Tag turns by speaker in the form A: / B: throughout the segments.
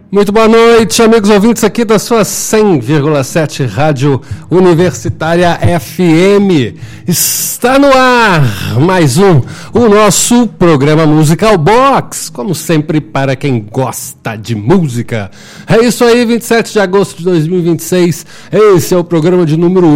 A: Muito boa noite, amigos ouvintes aqui da sua 100,7 Rádio Universitária FM. Está no ar mais o nosso programa Musical Box, como sempre para quem gosta de música. É isso aí, 27 de agosto de 2026, esse é o programa de número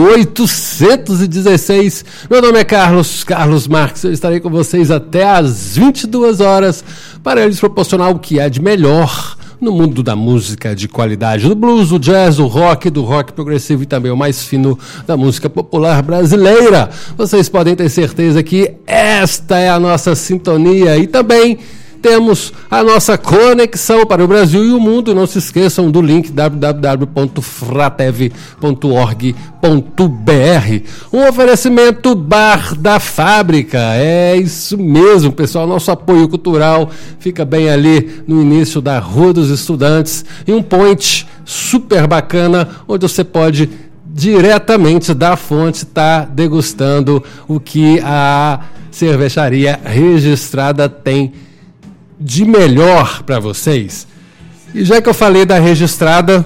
A: 816. Meu nome é Carlos Marques, eu estarei com vocês até às 22 horas para lhes proporcionar o que há de melhor no mundo da música de qualidade, do blues, do jazz, do rock progressivo e também o mais fino da música popular brasileira. Vocês podem ter certeza que esta é a nossa sintonia e também temos a nossa conexão para o Brasil e o mundo. Não se esqueçam do link www.fratev.org.br. Um oferecimento Bar da Fábrica. É isso mesmo, pessoal. Nosso apoio cultural fica bem ali no início da Rua dos Estudantes, em um point super bacana, onde você pode diretamente da fonte estar degustando o que a cervejaria registrada tem de melhor para vocês. E já que eu falei da registrada,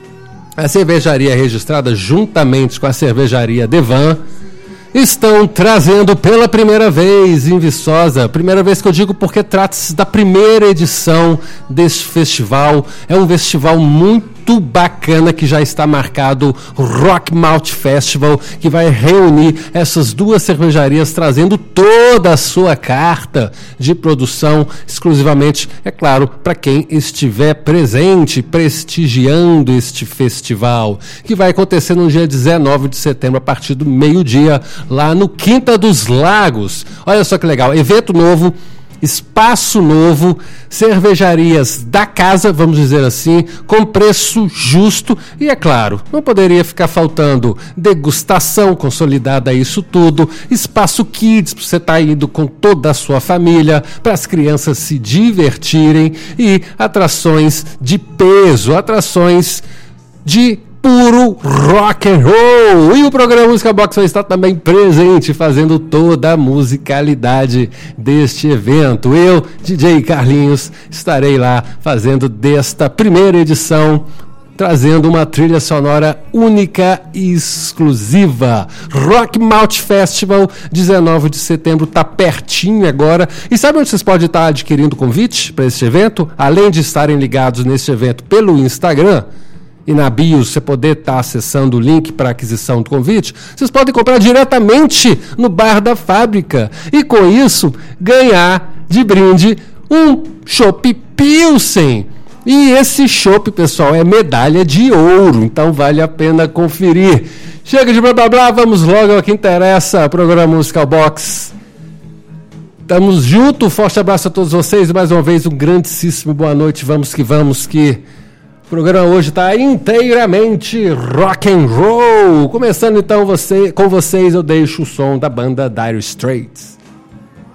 A: a cervejaria registrada, juntamente com a cervejaria Devan, estão trazendo pela primeira vez em Viçosa, primeira vez que eu digo porque trata-se da primeira edição deste festival. É um festival muito bacana que já está marcado, o Rock Malt Festival, que vai reunir essas duas cervejarias trazendo toda a sua carta de produção exclusivamente, é claro, para quem estiver presente, prestigiando este festival, que vai acontecer no dia 19 de setembro, a partir do meio-dia, lá no Quinta dos Lagos. Olha só que legal, evento novo, espaço novo, cervejarias da casa, vamos dizer assim, com preço justo e, é claro, não poderia ficar faltando degustação consolidada a isso tudo, espaço kids para você estar indo com toda a sua família, para as crianças se divertirem e atrações de peso, atrações de puro rock and roll. E o programa Música Box vai estar também presente, fazendo toda a musicalidade deste evento. Eu, DJ Carlinhos, estarei lá fazendo desta primeira edição, trazendo uma trilha sonora única e exclusiva. Rock Malt Festival, 19 de setembro, tá pertinho agora. E sabe onde vocês podem estar adquirindo convite para este evento? Além de estarem ligados neste evento pelo Instagram, e na bio você poder estar acessando o link para aquisição do convite, vocês podem comprar diretamente no Bar da Fábrica e com isso ganhar de brinde um chopp Pilsen. E esse chopp, pessoal, é medalha de ouro, então vale a pena conferir. Chega de blá blá blá, vamos logo ao que interessa, programa Musical Box. Estamos juntos, forte abraço a todos vocês e mais uma vez um grandíssimo boa noite, vamos que o programa hoje está inteiramente rock and roll. Começando então com vocês, eu deixo o som da banda Dire Straits.